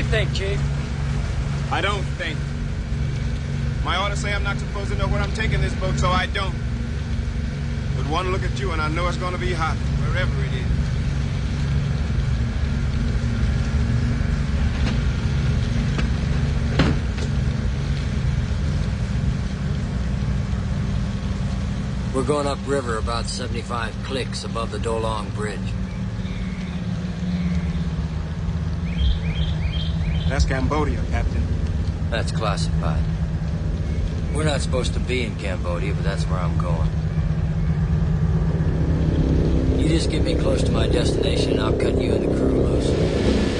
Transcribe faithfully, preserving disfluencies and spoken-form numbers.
think, Chief? I don't think. My orders say I'm not supposed to know where I'm taking this boat, so I don't. But one look at you and I know it's gonna be hot, wherever it is. We're going upriver about seventy-five clicks above the Dolong Bridge. That's Cambodia, Captain. That's classified. We're not supposed to be in Cambodia, but that's where I'm going. You just get me close to my destination and I'll cut you and the crew loose.